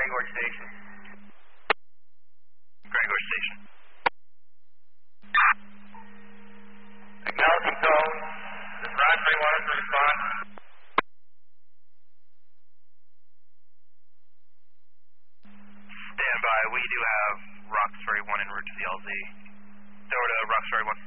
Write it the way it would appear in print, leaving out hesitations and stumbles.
Gregor Station. Gregor Station. Acknowledging tone. Does Roger want us to respond? Stand by. We do have Roxbury 1 en route to the LZ. Over to Roxbury 1.